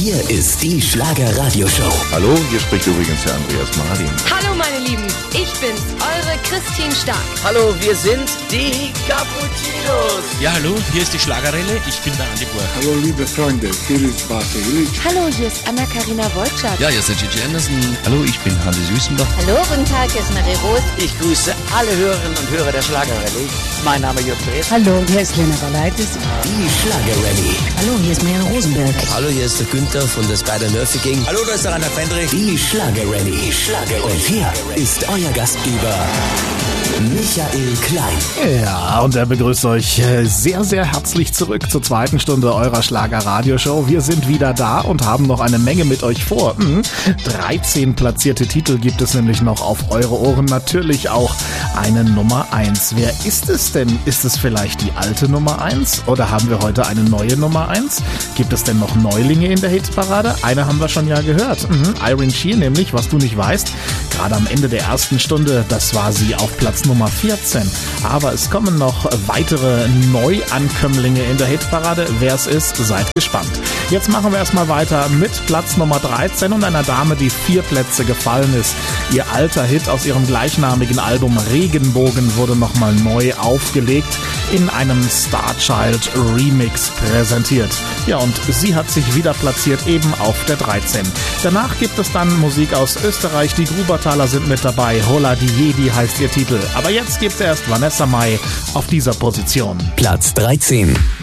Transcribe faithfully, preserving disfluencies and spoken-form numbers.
Hier ist die Schlager-Radio-Show. Hallo, hier spricht übrigens der Andreas Martin. Hallo meine Lieben, ich bin's, eure Christine Stark. Hallo, wir sind die Cappuccinos. Ja, hallo, hier ist die Schlagerelle, ich bin der Andi Borch. Hallo liebe Freunde, hier ist Bate Illich. Hallo, hier ist Anna-Karina Wolczak. Ja, hier ist der Gigi Anderson. Hallo, ich bin Hansi Süßenbach. Hallo, guten Tag, hier ist Marie Roos. Ich grüße alle Hörerinnen und Hörer der Schlagerelle. Mein Name ist Jörg Drees. Hallo, hier ist Lena Balaitis. Die Schlagerelle. Hallo, hier ist Marianne Rosenberg. Hallo, hier ist der Günther von der Spider Murphy Gang. Hallo, da ist der Rainer Fendrich. Die Schlagerelle. Schlager und hier ist euer Gastgeber Michael Klein. Ja, und er begrüßt euch sehr, sehr herzlich zurück zur zweiten Stunde eurer Schlager-Radio-Show. Wir sind wieder da und haben noch eine Menge mit euch vor. Mhm. dreizehn platzierte Titel gibt es nämlich noch auf eure Ohren. Natürlich auch eine Nummer eins. Wer ist es denn? Ist es vielleicht die alte Nummer eins? Oder haben wir heute eine neue Nummer eins? Gibt es denn noch Neulinge in der Hitparade? Eine haben wir schon ja gehört. Mhm. Irene Sheer nämlich, was du nicht weißt. Gerade am Ende der ersten Stunde, das war sie auf Platz Nummer vierzehn. Aber es kommen noch weitere Neuankömmlinge in der Hitparade. Wer es ist, seid gespannt. Jetzt machen wir erstmal weiter mit Platz Nummer dreizehn und einer Dame, die vier Plätze gefallen ist. Ihr alter Hit aus ihrem gleichnamigen Album Regenbogen wurde nochmal neu aufgelegt, in einem Starchild Remix präsentiert. Ja, und sie hat sich wieder platziert, eben auf der dreizehn. Danach gibt es dann Musik aus Österreich. Die Grubertaler sind mit dabei. Holla die Jedi heißt ihr Titel. Aber jetzt gibt's erst Vanessa Mai auf dieser Position. Platz dreizehn.